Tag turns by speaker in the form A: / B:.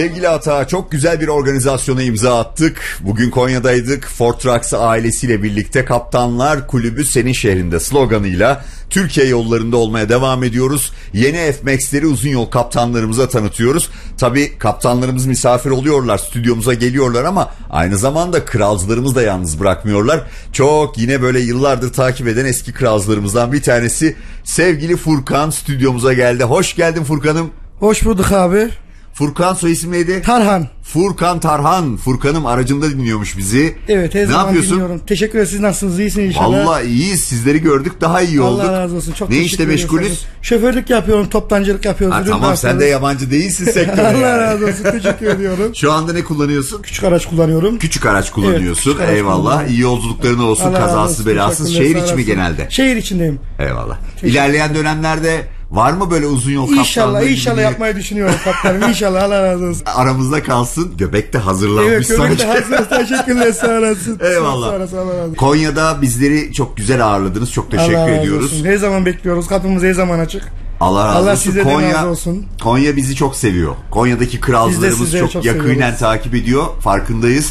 A: Sevgili Ata, çok güzel bir organizasyona imza attık. Bugün Konya'daydık. Fortrax ailesiyle birlikte Kaptanlar Kulübü Senin Şehrinde sloganıyla Türkiye yollarında olmaya devam ediyoruz. Yeni F-Max'leri uzun yol kaptanlarımıza tanıtıyoruz. Tabii kaptanlarımız misafir oluyorlar, stüdyomuza geliyorlar ama aynı zamanda kralcılarımız da yalnız bırakmıyorlar. Çok yine böyle yıllardır takip eden eski kralcılarımızdan bir tanesi sevgili Furkan stüdyomuza geldi. Hoş geldin Furkan'ım.
B: Hoş bulduk abi.
A: Furkan, soy isim neydi?
B: Tarhan.
A: Furkan Tarhan. Furkan'ım aracında dinliyormuş bizi.
B: Evet, her
A: ne
B: zaman
A: yapıyorsun?
B: dinliyorum. Teşekkür ederim. Siz nasılsınız? İyisiniz inşallah.
A: Vallahi iyiyiz. Sizleri gördük, daha iyi olduk.
B: Allah razı olsun. Çok
A: ne
B: teşekkür
A: işte
B: ederim.
A: meşgulüz?
B: Şoförlük yapıyorum, toptancılık yapıyoruz.
A: Ha, tamam, sen de yabancı değilsin sektöre.
B: Allah razı olsun. Teşekkür ediyorum.
A: Şu anda ne kullanıyorsun?
B: Küçük araç kullanıyorum.
A: Küçük araç kullanıyorsun.
B: Evet, küçük araç
A: eyvallah. İyi yolculukların olsun.
B: Allah
A: Kazasız
B: olsun,
A: belasız. Şehir içi mi genelde?
B: Şehir içindeyim.
A: Eyvallah. İlerleyen dönemlerde var mı böyle uzun yol kaptanlığı?
B: İnşallah yapmayı düşünüyorum kaptanım. İnşallah, Allah razı olsun.
A: Aramızda kalsın. Göbek de hazırlanmış
B: evet,
A: sanki.
B: Evet, göbek de hazır. Teşekkürler, sağ olasın.
A: Eyvallah.
B: Sağ olasın, Allah razı olsun.
A: Konya'da bizleri çok güzel ağırladınız. Çok teşekkür
B: Allah razı
A: ediyoruz.
B: olsun. Her zaman bekliyoruz. Kapımız her zaman açık.
A: Allah razı
B: Allah
A: olsun.
B: size de razı olsun.
A: Konya bizi çok seviyor. Konya'daki kralcılarımız çok yakinen takip ediyor. Farkındayız.